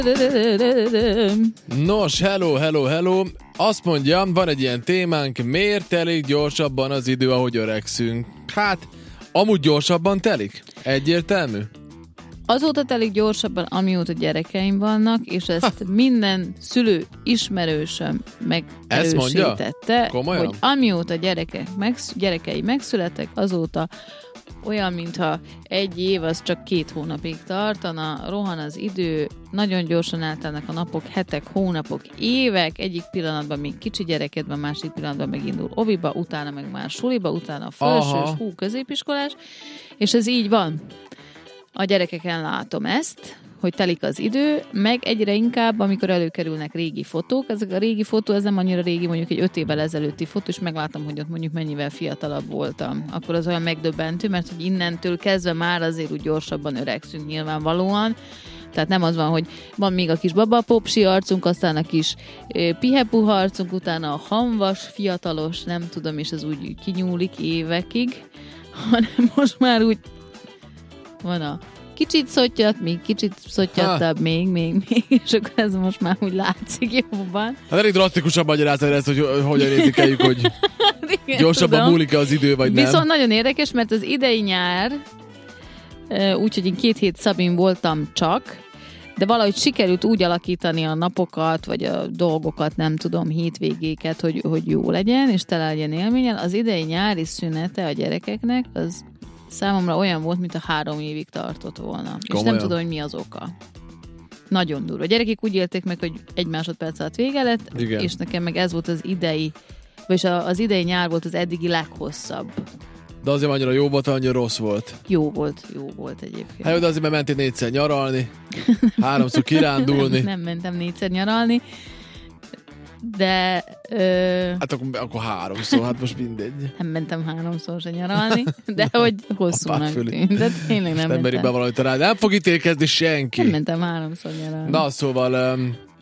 Nos, hello. Azt mondja, van egy ilyen témánk, miért telik gyorsabban az idő, ahogy öregszünk? Hát, amúgy gyorsabban telik? Egyértelmű? Azóta telik gyorsabban, amióta gyerekeim vannak, és ezt minden szülő ismerősöm megerősítette, hogy amióta gyerekei megszülettek, azóta olyan, mintha egy év az csak 2 hónapig tartana, rohan az idő, nagyon gyorsan eltelnek a napok, hetek, hónapok, évek, egyik pillanatban még kicsi gyereked van, másik pillanatban megindul oviba, utána meg már suliba, utána a felsős, középiskolás, és ez így van. A gyerekeken látom ezt, hogy telik az idő, meg egyre inkább, amikor előkerülnek régi fotók. Ezek a régi fotó, ez nem annyira régi, mondjuk egy 5 évvel ezelőtti fotó, és meglátom, hogy ott mondjuk mennyivel fiatalabb voltam. Akkor az olyan megdöbbentő, mert hogy innentől kezdve már azért úgy gyorsabban öregszünk nyilvánvalóan. Tehát nem az van, hogy van még a kis babapopsi arcunk, aztán a kis pihepuha arcunk, utána a hamvas, fiatalos, nem tudom, és ez úgy kinyúlik évekig, hanem most már úgy van a kicsit szottyat, még kicsit szottyattabb, még, és akkor ez most már úgy látszik jobban. Hát elég drasztikusan magyarázat ezt, hogy hogyan érzékeljük, hogy igen, gyorsabban múlik-e az idő, vagy nem. Viszont nagyon érdekes, mert az idei nyár, úgyhogy én 2 hét Szabin voltam csak, de valahogy sikerült úgy alakítani a napokat, vagy a dolgokat, nem tudom, hétvégéket, hogy jó legyen, és tele legyen élménnyel. Az idei nyári szünete a gyerekeknek, az számomra olyan volt, mint a 3 évig tartott volna. Komolyan? És nem tudom, hogy mi az oka. Nagyon durva. A gyerekek úgy élték meg, hogy 1 másodperc alatt vége lett, igen. És nekem meg ez volt az idei, vagyis az idei nyár volt az eddigi leghosszabb. De azért annyira jó volt, annyira rossz volt. Jó volt egyébként. Hát jó, de azért mentél 4-szer nyaralni, 3-szor kirándulni. Nem mentem 4-szer nyaralni, de... Hát akkor 3-szor, hát most mindegy. Nem mentem 3-szor se nyaralni, de hogy hosszúnak tűnt. De tényleg nem mentem. Nem valamit rá. Nem fog ítélkezni senki. Nem mentem 3-szor nyaralni. Na, szóval...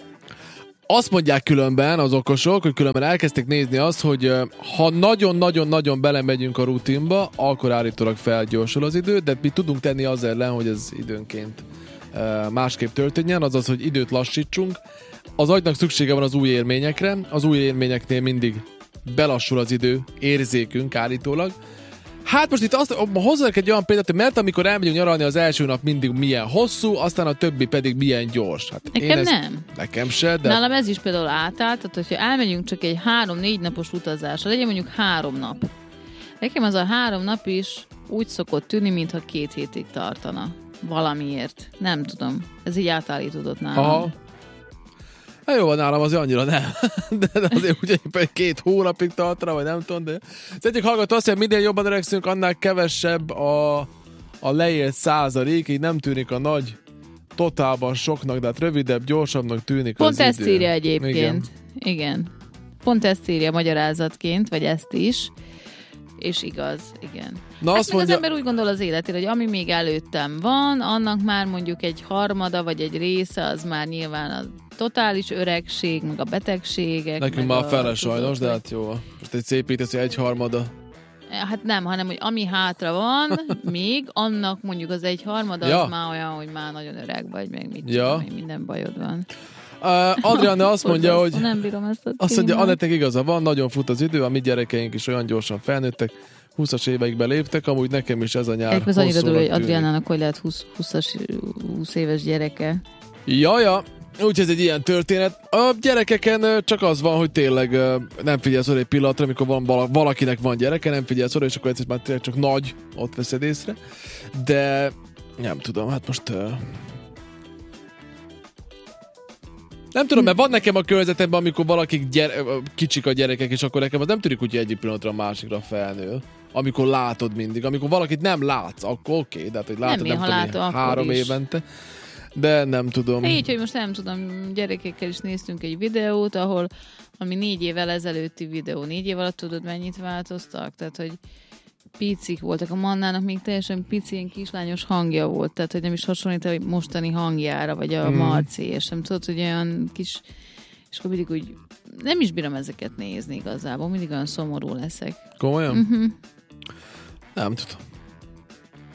Azt mondják különben az okosok, hogy különben elkezdték nézni azt, hogy ha nagyon-nagyon-nagyon belemegyünk a rutinba, akkor állítólag felgyorsul az idő, de mi tudunk tenni az ellen, hogy ez időnként másképp történjen, azaz, hogy időt lassítsunk. Az agynak szüksége van az új élményekre, az új élményeknél mindig belassul az idő, érzékünk állítólag. Hát most itt hozzák egy olyan példát, mert amikor elmegyünk nyaralni, az első nap mindig milyen hosszú, aztán a többi pedig milyen gyors. Hát nekem nem. Nekem se, de... Nálam ez is például átállt, tehát hogyha elmegyünk csak egy 3-4 napos utazásra, legyen mondjuk 3 nap. Nekem az a 3 nap is úgy szokott tűnni, mintha 2 hétig tartana. Valamiért. Nem tudom. Ez így átállítódott nálam. Aha. Hát jó, nálam azért annyira nem. De azért úgy 2 hónapig tartana, vagy nem tudom, de... Az egyik hallgató azt mondja, minél jobban öregszünk, annál kevesebb a leélt százalék, így nem tűnik a nagy totálban soknak, de hát rövidebb, gyorsabbnak tűnik pont az idő. Pont ezt írja egyébként. Igen. Pont ezt írja magyarázatként, vagy ezt is. És igaz, igen. Na, hát azt mondja... az ember úgy gondol az életére, hogy ami még előttem van, annak már mondjuk egy harmada, vagy egy része, az már nyilván a totális öregség, meg a betegségek. Nekünk már fele sajnos, de hát jó. Most egy szépítesz, hogy 1/3. Hát nem, hanem, hogy ami hátra van, még annak mondjuk az 1/3, ja. Az már olyan, hogy már nagyon öreg vagy, meg mit tudom, minden bajod van. Adriana azt mondja, hogy nem bírom ezt azt mondja, Anettek igaza van, nagyon fut az idő, a mi gyerekeink is olyan gyorsan felnőttek, 20-as éveikbe léptek, amúgy nekem is ez a nyár hosszúnak tűnik. Ez annyira durva, hogy Adriánának hogy lehet 20 éves gyereke. Ja, úgyhogy ez egy ilyen történet. A gyerekeken csak az van, hogy tényleg nem figyelsz oda egy pillanatra, amikor valakinek van gyereke, nem figyelsz oda, és akkor ez már tényleg csak nagy, ott veszed észre. De nem tudom, hát most... Nem tudom, mert van nekem a környezetemben, amikor valakik kicsik a gyerekek, és akkor nekem az nem tűnik, hogy egyik pillanatra a másikra felnő. Amikor látod mindig. Amikor valakit nem látsz, akkor oké, de hát, hogy látod nem tudom, 3 évente. De nem tudom. Így, hogy most nem tudom, gyerekekkel is néztünk egy videót, ami 4 évvel ezelőtti videó. 4 év alatt tudod, mennyit változtak? Tehát, hogy picik voltak. A Mannának még teljesen pici, ilyen kislányos hangja volt. Tehát, hogy nem is hasonlít a mostani hangjára, vagy a Marci, és nem tudod, hogy olyan kis... És akkor mindig úgy... Nem is bírom ezeket nézni igazából. Mindig olyan szomorú leszek. Komolyan? Nem tudom.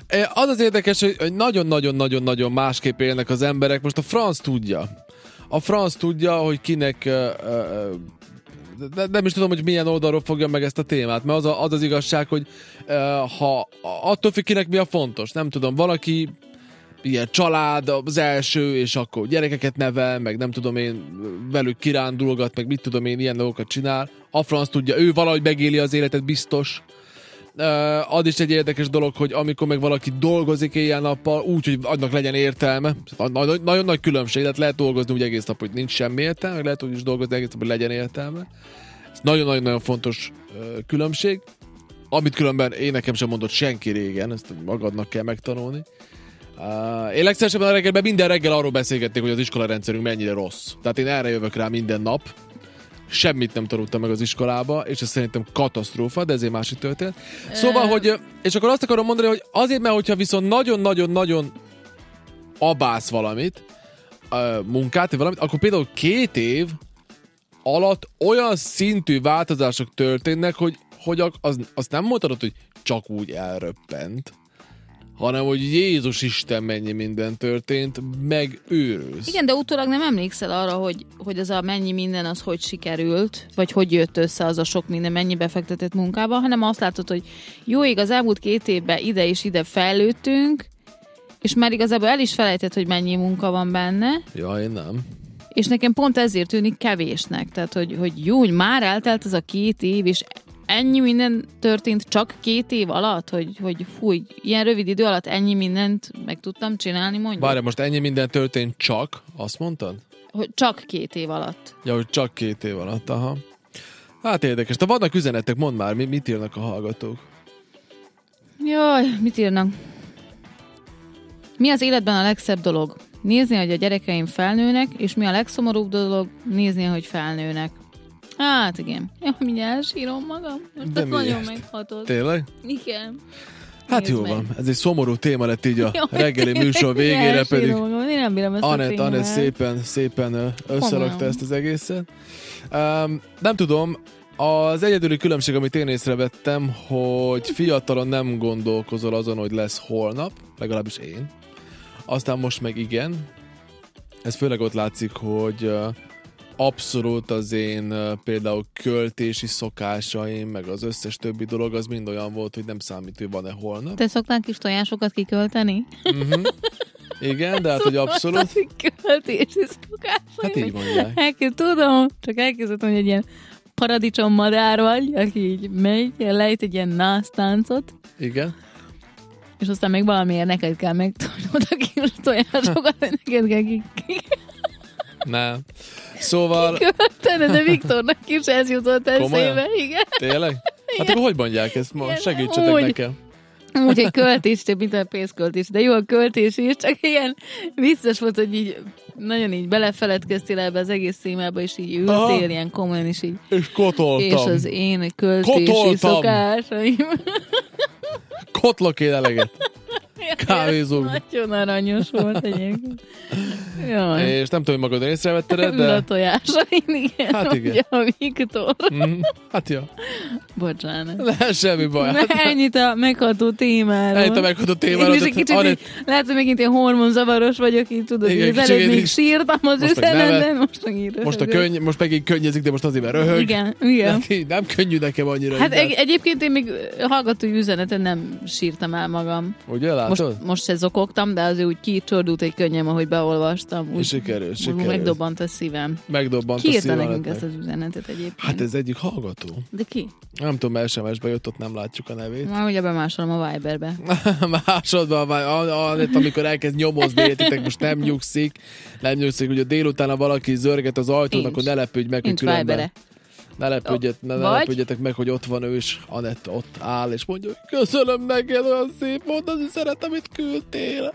Az az érdekes, hogy nagyon-nagyon-nagyon-nagyon másképp élnek az emberek. Most a franc tudja. A franc tudja, hogy kinek... Nem is tudom, hogy milyen oldalról fogja meg ezt a témát, mert az igazság, hogy ha attól függ, kinek mi a fontos. Nem tudom, valaki ilyen család az első, és akkor gyerekeket nevel, meg nem tudom én, velük kirándulgat, meg mit tudom én, ilyen dolgokat csinál. A franc tudja, ő valahogy megéli az életet, biztos. Az is egy érdekes dolog, hogy amikor meg valaki dolgozik éjjel-nappal, úgy, hogy annak legyen értelme. Nagyon nagy különbség, tehát lehet dolgozni úgy egész nap, hogy nincs semmi értelme, meg lehet úgy is dolgozni egész nap, hogy legyen értelme. Ez nagyon-nagyon fontos különbség, amit különben én nekem sem mondott senki régen, ezt magadnak kell megtanulni. Én legszeresebben a reggelben minden reggel arról beszélgetnék, hogy az iskolarendszerünk mennyire rossz. Tehát én erre jövök rá minden nap. Semmit nem tanultam meg az iskolába, és ez szerintem katasztrófa, de ezért másik történet. Szóval, hogy, és akkor azt akarom mondani, hogy azért, mert hogyha viszont nagyon-nagyon-nagyon abálsz valamit, munkát, vagy valamit, akkor például 2 év alatt olyan szintű változások történnek, hogy azt nem mondhatod, hogy csak úgy elröppent, hanem hogy Jézus Isten mennyi minden történt, meg őrülsz. Igen, de utólag nem emlékszel arra, hogy az a mennyi minden az hogy sikerült, vagy hogy jött össze az a sok minden, mennyi befektetett munkába, hanem azt látod, hogy jó ég, az elmúlt 2 évben ide és ide fejlődtünk, és már igazából el is felejtett, hogy mennyi munka van benne. Ja, én nem. És nekem pont ezért tűnik kevésnek. Tehát, hogy jó, hogy már eltelt az a 2 év, és ennyi minden történt csak 2 év alatt, hogy fúj, ilyen rövid idő alatt ennyi mindent meg tudtam csinálni, mondjuk. Várj, most ennyi minden történt csak, azt mondtad? Hogy csak 2 év alatt. Ja, hogy csak 2 év alatt, aha. Hát érdekes. De vannak üzenetek, mondd már, mit írnak a hallgatók? Jaj, mit írnak? Mi az életben a legszebb dolog? Nézni, hogy a gyerekeim felnőnek, és mi a legszomorúbb dolog? Nézni, hogy felnőnek. Hát igen. Ja, mindjárt elsírom magam. Most ez nagyon meghatott. Tényleg? Igen. Hát jó van. Ez egy szomorú téma lett így a reggeli műsor végére, pedig magam. Én nem bírom ezt Anett szépen összerakta ezt az egészet. Nem tudom, az egyedüli különbség, amit én észrevettem, hogy fiatalon nem gondolkozol azon, hogy lesz holnap, legalábbis én. Aztán most meg igen. Ez főleg ott látszik, hogy abszolút az én például költési szokásaim, meg az összes többi dolog, az mind olyan volt, hogy nem számít, hogy van-e holnap. Te szoktál kis tojásokat kikölteni? Igen, de hát, hogy abszolút. Költési szokásaim. Hát így mondják. Tudom, csak elkezdtem, hogy egy ilyen paradicsommadár vagy, aki így megy, lejt egy ilyen násztáncot. Igen. És aztán még valamiért neked kell megtanulnod a kis tojásokat, hogy neked kell Nem. Szóval... Kiköltene, de Viktornak is ez jutott eszébe, igen. Tényleg? Hát akkor hogy mondják ezt? Ma segítsetek nekem. Úgy, hogy költés, mint a pénzköltés, de jó a költés is, csak ilyen vicces volt, hogy így nagyon így belefeledkeztél ebbe az egész témába, és így ültél ilyen komolyan, és így... És kotoltam. És az én költési szokásaim. Kotlok én eleget. Kávézók. Nagyon aranyos volt egyébként. Jaj. És nem tudom, hogy magad észrevetted, de... Ül a tojásain, igen. Hát igen. A Viktor. Hát ja. Bocsánat. Lehet semmi baj. Ennyit a megható témáról. Ennyit a megható témáról. Én is egy kicsit, lehet, hogy megint ilyen hormonzavaros vagyok, így tudod, hogy az előbb még sírtam az üzenetben, most meg így röhögök. Most megint könnyezik, de most azért, mert röhög. Igen. Nem könnyű nekem annyira. Hát egyébként én még hallgatói üzeneten nem sírtam el magam. Ugye, látod? Most se zokogtam, de azért úgy kicsordult egy könnyem, ahogy beolvastam. Úgy sikerült. Megdobbant a szívem. Ki írta nekünk ezt az üzenetet egyébként? Hát ez egyik hallgató. De ki? Nem tudom, SMS-be jött, ott nem látjuk a nevét. Már ugye bemásolom a Viberbe. Másodban, amikor elkezd nyomozni, értitek, most nem nyugszik, ugye délután valaki zörget az ajtón, akkor ne lepődj meg, hogy különben. Ne lepődjetek meg, hogy ott van ő, és Anett ott áll, és mondja, hogy köszönöm neked, olyan szép volt az üzenet, amit küldtél.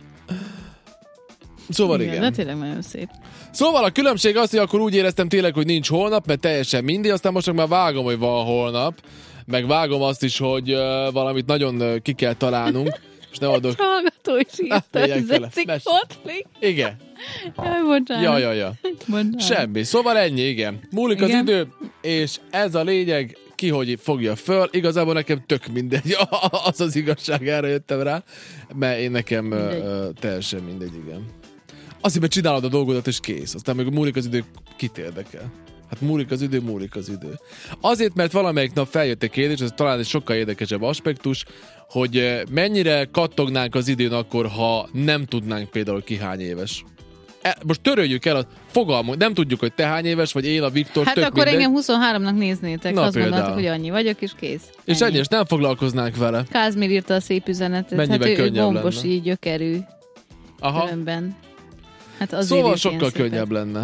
Szóval igen. De tényleg nagyon szép. Szóval a különbség az, hogy akkor úgy éreztem tényleg, hogy nincs holnap, mert teljesen mindig, aztán most már vágom, hogy van holnap, meg vágom azt is, hogy valamit nagyon ki kell találnunk, és nem adok... Hallgató is írta, Zecik Hotlik. Igen. Jaj, bocsánat. Ja. Semmi. Szóval ennyi, igen. Múlik az idő, és ez a lényeg. ki hogy fogja föl, igazából nekem tök mindegy, az az igazság, erre jöttem rá, mert én nekem teljesen mindegy, igen. Azért, mert csinálod a dolgodat, és kész. Aztán még múlik az idő, kit érdekel. Hát múlik az idő. Azért, mert valamelyik nap feljött egy kérdés, ez talán egy sokkal érdekesebb aspektus, hogy mennyire kattognánk az időn akkor, ha nem tudnánk például ki hány éves. Most töröljük el a fogalmunk, nem tudjuk, hogy te hány éves, vagy én, a Viktor, hát tök akkor mindegy. engem 23-nak néznétek, azt gondoltuk, hogy annyi vagyok, és kész. És ennyi, és nem foglalkoznánk vele. Kázmér írta a szép üzenetet, mennyivel hát ő gombos lenne. Így gyökerű. Aha. Különben. Hát szóval sokkal könnyebb lenne.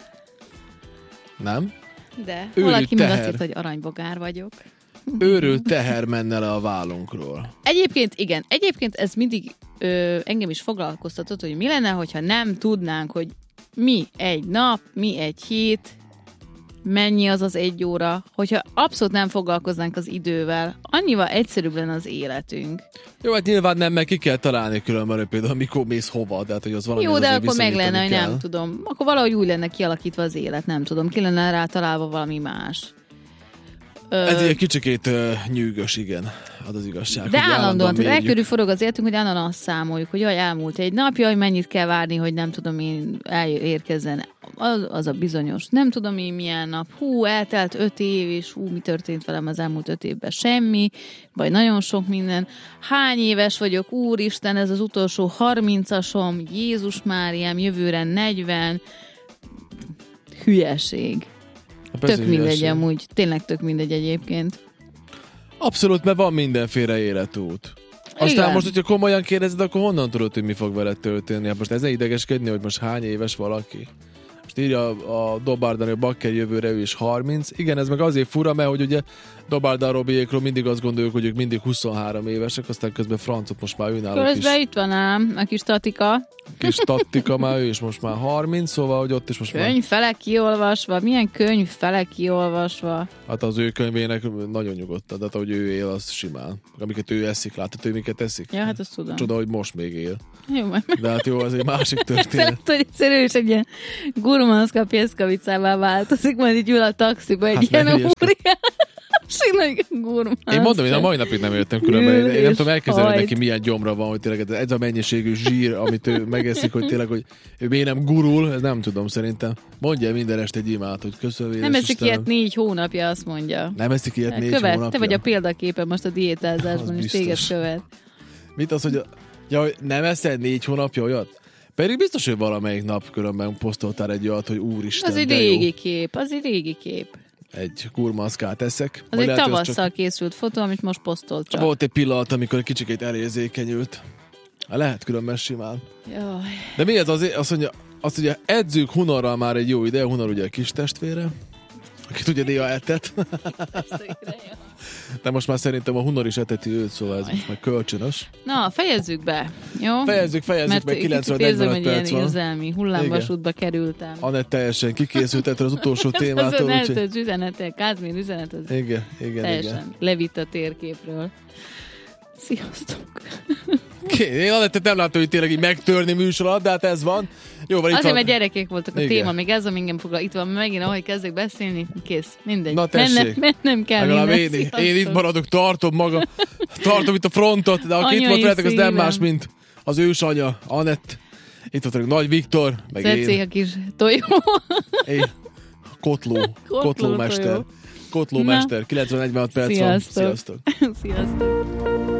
Nem? De valaki meg azt hitt, hogy aranybogár vagyok. Őrült teher menne le a vállunkról. Egyébként igen. Egyébként ez mindig engem is foglalkoztatott, hogy mi lenne, hogyha nem tudnánk, hogy mi egy nap, mi egy hét, mennyi az az 1 óra, hogyha abszolút nem foglalkoznánk az idővel, annyival egyszerűbb lenne az életünk. Jó, hát nyilván nem, meg ki kell találni különben, például mikor mész hova, de hát, hogy az valami. Jó, de akkor meg lenne, hogy nem tudom. Akkor valahogy úgy lenne kialakítva az élet, nem tudom. Ki lenne rá találva valami más. Ez egy kicsikét nyűgös, igen, az igazság. De állandóan, tehát elkörül forog az életünk, hogy állandóan azt számoljuk, hogy jaj, elmúlt egy nap, jaj, mennyit kell várni, hogy nem tudom én elérkezzen. Az a bizonyos, nem tudom én milyen nap, eltelt 5 év, és mi történt velem az elmúlt 5 évben? Semmi, vagy nagyon sok minden. Hány éves vagyok, úristen, ez az utolsó 30-asom, Jézus Máriám, jövőre 40, hülyeség. Tök mindegy amúgy, tényleg tök mindegy egyébként. Abszolút, mert van mindenféle életút. Aztán igen. Most, hogyha komolyan kérdezed, akkor honnan tudod, hogy mi fog veled történni? Hát most ezen idegeskedni, hogy most hány éves valaki? Most írja a Dobárdán, hogy Bakker jövőre ő is 30. Igen, ez meg azért fura, mert hogy ugye Dobárdán Robiékról mindig azt gondoljuk, hogy ők mindig 23 évesek, aztán közben francot most már őnáluk is. Közben itt van ám a kis Tatika. Kis Tatika már, ő is most már 30, szóval hogy ott is most már... Könyvfelek kiolvasva, milyen könyvfelek kiolvasva? Hát az ő könyvének nagyon nyugodtan, de hogy ő él, az simán. Amiket ő eszik, látod, ő miket eszik? Ja, hát azt tudom. Csoda, hogy most még él. Jó, de hát jó, az egy másik történet. Lehet, hogy egyszerű is egy ilyen gurmanszka pieszkavicává változik, majd így ül a taxiba egy ilyen óriás. Én mondom, én a mai napig nem jöttem különben. Én nem tudom elképzelni, neki milyen gyomra van, hogy tényleg ez a mennyiségű zsír, amit ő megeszik, hogy tényleg, hogy ő miért nem gurul, ez nem tudom szerintem. Mondja minden este egy imát, hogy köszönöm. Nem eszik ilyet 4 hónapja, azt mondja. Nem eszik ilyet 4 hónapja. Te vagy a példaképen most a diétázásban, és téged követ. Mit az, hogy hogy nem eszel 4 hónapja olyat? Pedig biztos, hogy valamelyik nap különben posztoltál egy olyat, hogy úristen, az egy régi kép, az egy régi kép. Egy gurmaszkát eszek. Az egy tavasszal készült fotó, amit most posztolt csak. Volt egy pillanat, amikor egy kicsikét elérzékenyült. Lehet különben simán. Jaj. De mi ez azért? Azt mondja, edzők Hunarral már egy jó ide, Hunar ugye a kis testvére, akit ugye néha etett. De most már szerintem a Hunor is eteti őt, szóval ez most már kölcsönös. Na, fejezzük be, jó? Fejezzük, mert 90-45 perc van. Érzelmi hullámvasútba kerültem. Anett teljesen kikészült ettől az utolsó témától. Az üzenet, Kázmér üzenet, az igen, teljesen levitt a térképről. Sziasztok! Én Anettet nem látom, hogy tényleg így megtörni műsorat, de hát ez van. Jó, van, azért, mert gyerekek voltak a téma, még ez, amíg foglal. Itt van megint, ahogy kezdek beszélni, kész, mindegy. Na tessék. Mennem kell. Én itt maradok, tartom magam, tartom itt a frontot, de aki itt volt veletek, az nem más, mint az ősanya, Anett. Itt voltak Nagy Viktor, meg Szecé, a kis tojó. Kotlómester. Kotlómester, 90-46 perc van. Sziasztok.